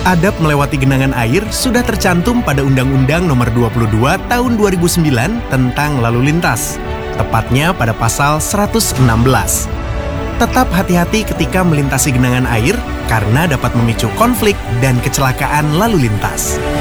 Adab melewati genangan air sudah tercantum pada Undang-Undang Nomor 22 Tahun 2009 tentang lalu lintas, tepatnya pada pasal 116. Tetap hati-hati ketika melintasi genangan air karena dapat memicu konflik dan kecelakaan lalu lintas.